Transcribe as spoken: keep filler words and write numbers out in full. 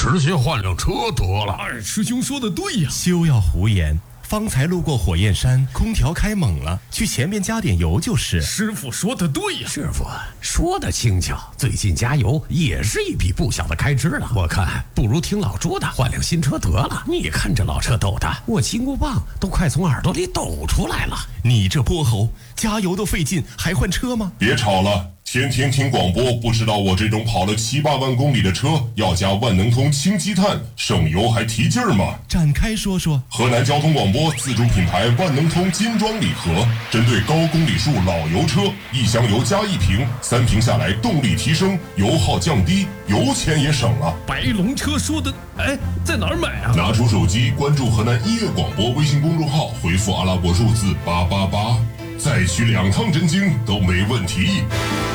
直接换辆车得了。 二师兄说的对呀， 休要胡言。方才路过火焰山，空调开猛了，去前面加点油就是。 师傅说的对呀， 师傅说的轻巧，最近加油也是一笔不小的开支了。我看不如听老朱的，换辆新车得了。你看这老车抖的，我金箍棒都快从耳朵里抖出来了。 你这泼猴，加油都费劲，还换车吗？ 别吵了。天天听广播，不知道我这种跑了七八万公里的车要加万能通氢积碳，省油还提劲儿吗？ 展开说说。 河南交通广播自主品牌万能通金装礼盒，针对高公里数老油车，一箱油加一瓶，三瓶下来动力提升，油耗降低，油钱也省了。 白龙车说的，哎，在哪儿买啊？ 拿出手机关注河南音乐广播微信公众号，回复阿拉伯数字八八八，再取两趟真经都没问题。